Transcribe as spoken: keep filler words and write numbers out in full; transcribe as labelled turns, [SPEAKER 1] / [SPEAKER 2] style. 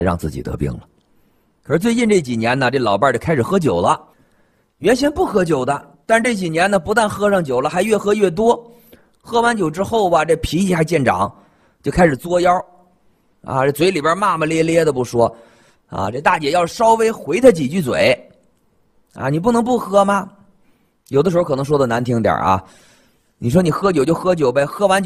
[SPEAKER 1] 让自己得病了。可是最近这几年呢，这老伴儿就开始喝酒了，原先不喝酒的，但是这几年呢，不但喝上酒了，还越喝越多。喝完酒之后吧，这脾气还见长，就开始作妖，啊，这嘴里边骂骂咧咧的不说，啊，这大姐要稍微回他几句嘴，啊，你不能不喝吗？有的时候可能说的难听点啊，你说你喝酒就喝酒呗，喝完酒